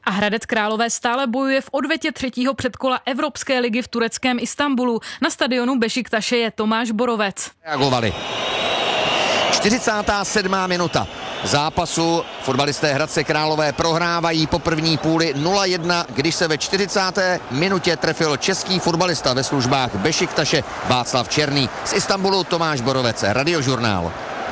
A Hradec Králové stále bojuje v odvetě třetího předkola Evropské ligy v tureckém Istanbulu. Na stadionu Bešiktaše je Tomáš Borovec. Reagovali. 47. minuta zápasu. Fotbalisté Hradce Králové prohrávají po první půli 0-1, když se ve 40. minutě trefil český fotbalista ve službách Bešiktaše Václav Černý. Z Istanbulu Tomáš Borovec, Radiožurnál.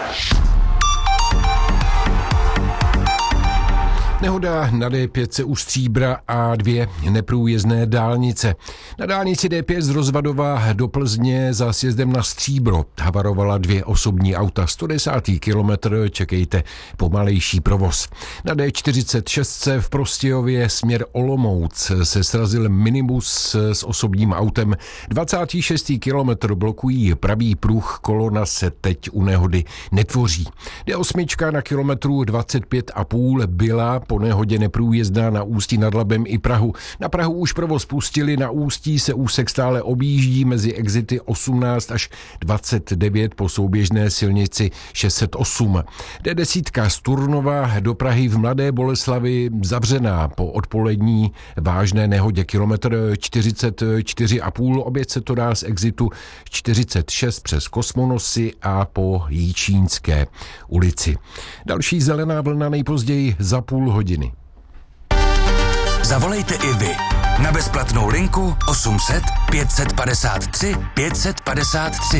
Nehoda na D5 u Stříbra a 2 neprůjezdné dálnice. Na dálnici D5 z Rozvadova do Plzně za sjezdem na Stříbro havarovala 2 osobní auta. 110. kilometr, čekejte pomalejší provoz. Na D46 v Prostějově směr Olomouc se srazil minibus s osobním autem. 26. kilometr blokují pravý pruh, kolona se teď u nehody netvoří. D8 na kilometru 25,5 byla po nehodě neprůjezdná na Ústí nad Labem i Prahu. Na Prahu už provoz pustili, na Ústí se úsek stále objíždí mezi exity 18 až 29 po souběžné silnici 608. D10 z Turnova do Prahy v Mladé Boleslavi zavřená po odpolední vážné nehodě kilometr 44,5. Oběť se to dá z exitu 46 přes Kosmonosy a po Jíčínské ulici. Další zelená vlna nejpozději za půl hodiny. Zavolejte i vy na bezplatnou linku 800 553 553.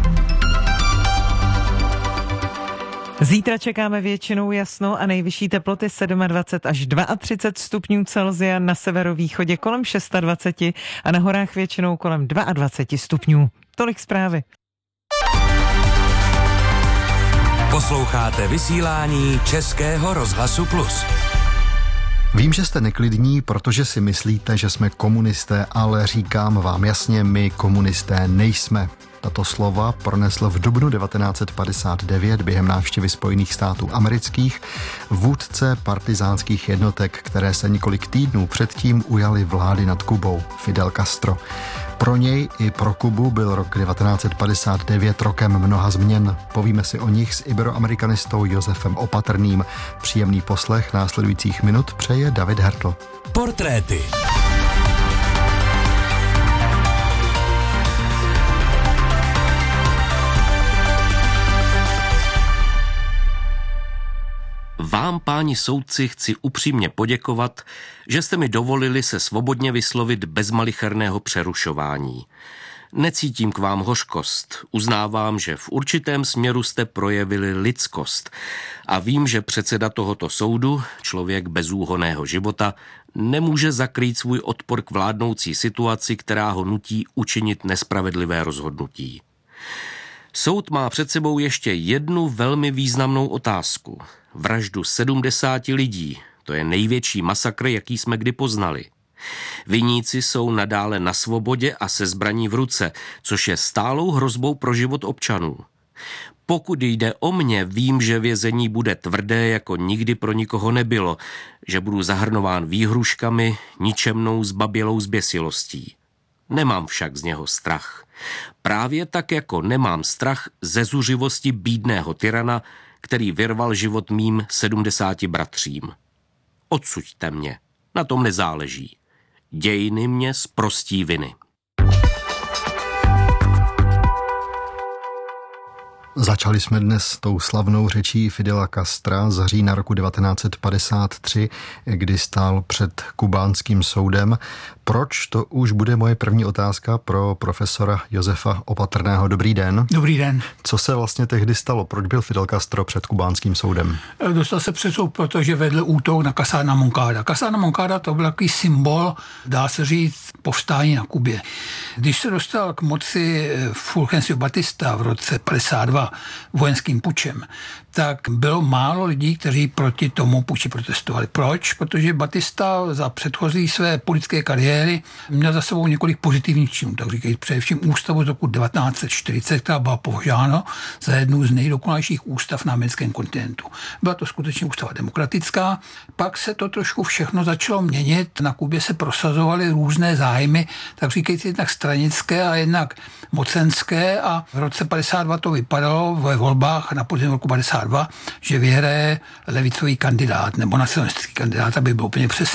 Zítra čekáme většinou jasno a nejvyšší teploty 27 až 32 stupňů Celsia, na severovýchodě kolem 26 a na horách většinou kolem 22 stupňů. Tolik zprávy. Posloucháte vysílání Českého rozhlasu Plus. Vím, že jste neklidní, protože si myslíte, že jsme komunisté, ale říkám vám jasně, my komunisté nejsme. Tato slova pronesl v dubnu 1959 během návštěvy Spojených států amerických vůdce partizánských jednotek, které se několik týdnů předtím ujaly vlády nad Kubou, Fidel Castro. Pro něj i pro Kubu byl rok 1959 rokem mnoha změn. Povíme si o nich s iberoamerikanistou Josefem Opatrným. Příjemný poslech následujících minut přeje David Hertl. Portréty. Vám, páni soudci, chci upřímně poděkovat, že jste mi dovolili se svobodně vyslovit bez malicherného přerušování. Necítím k vám hořkost, uznávám, že v určitém směru jste projevili lidskost a vím, že předseda tohoto soudu, člověk bezúhonného života, nemůže zakrýt svůj odpor k vládnoucí situaci, která ho nutí učinit nespravedlivé rozhodnutí. Soud má před sebou ještě jednu velmi významnou otázku. Vraždu 70 lidí, to je největší masakr, jaký jsme kdy poznali. Viníci jsou nadále na svobodě a se zbraní v ruce, což je stálou hrozbou pro život občanů. Pokud jde o mě, vím, že vězení bude tvrdé, jako nikdy pro nikoho nebylo, že budu zahrnován výhruškami, ničemnou zbabělou zběsilostí. Nemám však z něho strach. Právě tak, jako nemám strach ze zuřivosti bídného tyrana, který vyrval život mým 70 bratřím. Odsuďte mě, na tom nezáleží. Dějiny mě zprostí viny. Začali jsme dnes tou slavnou řečí Fidela Castra z října roku 1953, kdy stál před kubánským soudem. Proč? To už bude moje první otázka pro profesora Josefa Opatrného. Dobrý den. Dobrý den. Co se vlastně tehdy stalo? Proč byl Fidel Castro před kubánským soudem? Dostal se před soud, protože vedl útok na Casana Moncada. Casana Moncada to byl takový symbol, dá se říct, povstání na Kubě. Když se dostal k moci Fulgencio Batista v roce 52 vojenským pučem, tak bylo málo lidí, kteří proti tomu puči protestovali. Proč? Protože Batista za předchozí své politické kariéry měl za sebou několik pozitivních činů, tak říkají především ústavu z roku 1940, která byla považována za jednu z nejdokonalejších ústav na americkém kontinentu. Byla to skutečně ústava demokratická, pak se to trošku všechno začalo měnit, na Kubě se prosazovaly různé zájmy, tak říkajíc jednak stranické a jednak mocenské a v roce 52 to vypadalo ve volbách na podzim roku 52, že vyhraje levicový kandidát nebo nacionalistický kandidát, aby byl úplně přesný.